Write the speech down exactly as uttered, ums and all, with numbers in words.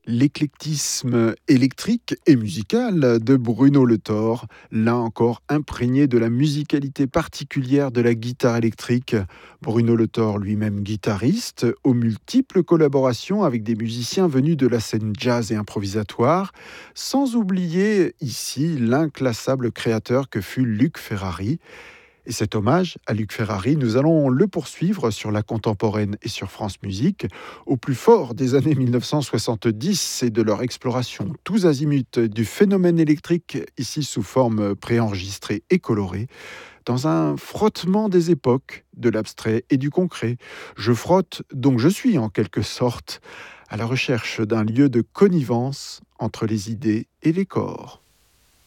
L'éclectisme électrique et musical de Bruno Le Thor, là encore imprégné de la musicalité particulière de la guitare électrique. Bruno Le Thor, lui-même guitariste, aux multiples collaborations avec des musiciens venus de la scène jazz et improvisatoire, sans oublier ici l'inclassable créateur que fut Luc Ferrari. Et cet hommage à Luc Ferrari, nous allons le poursuivre sur la contemporaine et sur France Musique, au plus fort des années mille neuf cent soixante-dix et de leur exploration tous azimuts du phénomène électrique, ici sous forme préenregistrée et colorée, dans un frottement des époques, de l'abstrait et du concret. Je frotte, donc je suis en quelque sorte à la recherche d'un lieu de connivence entre les idées et les corps.